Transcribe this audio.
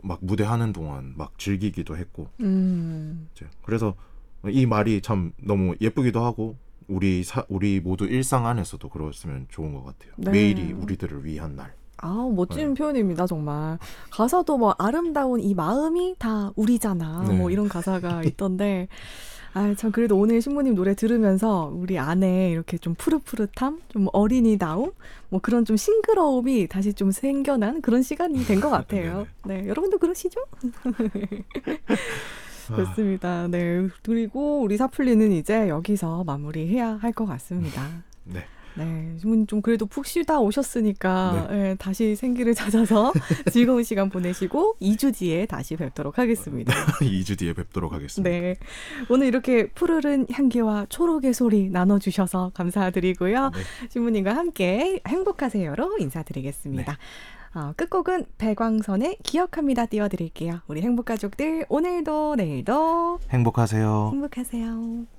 막 무대하는 동안 막 즐기기도 했고 이제 그래서 이 말이 참 너무 예쁘기도 하고 우리 모두 일상 안에서도 그랬으면 좋은 것 같아요. 네. 매일이 우리들을 위한 날. 아, 멋진 표현입니다, 정말. 가사도 뭐 아름다운 이 마음이 다 우리잖아. 네. 뭐 이런 가사가 있던데. 아, 참 그래도 오늘 신부님 노래 들으면서 우리 안에 이렇게 좀 푸릇푸릇함, 좀 어린이다움, 뭐 그런 좀 싱그러움이 다시 좀 생겨난 그런 시간이 된 것 같아요. 네, 여러분도 그러시죠? 좋습니다. 네, 그리고 우리 사플리는 이제 여기서 마무리해야 할 것 같습니다. 네. 네, 신부님 좀 그래도 푹 쉬다 오셨으니까 네, 다시 생기를 찾아서 즐거운 시간 보내시고 2주 뒤에 다시 뵙도록 하겠습니다. 2주 뒤에 뵙도록 하겠습니다. 네, 오늘 이렇게 푸르른 향기와 초록의 소리 나눠주셔서 감사드리고요. 네. 신부님과 함께 행복하세요로 인사드리겠습니다. 네. 끝곡은 백광선의 기억합니다 띄워드릴게요. 우리 행복가족들 오늘도 내일도 행복하세요. 행복하세요.